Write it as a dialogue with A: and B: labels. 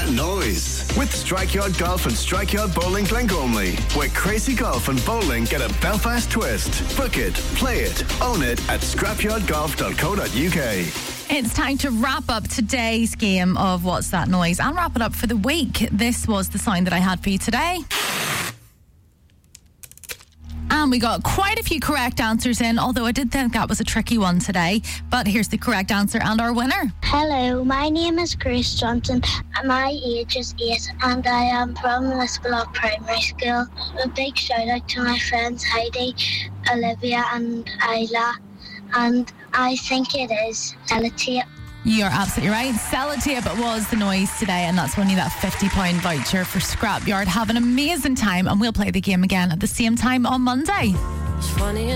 A: That Noise with Strikeyard Golf and Strikeyard Bowling Glengormley, where crazy golf and bowling get a Belfast twist. Book it, play it, own it at scrapyardgolf.co.uk.
B: It's time to wrap up today's game of What's That Noise and wrap it up for the week. This was the sound that I had for you today. And we got quite a few correct answers in, although I did think that was a tricky one today. But here's the correct answer and our winner.
C: Hello, my name is Grace Johnson. My age is 8 and I am from Lisbolock Primary School. A big shout out to my friends Heidi, Olivia and Isla. And I think it is Sellotape.
B: You're absolutely right. Sellotape was the noise today, and that's winning that £50 voucher for Scrapyard. Have an amazing time, and we'll play the game again at the same time on Monday.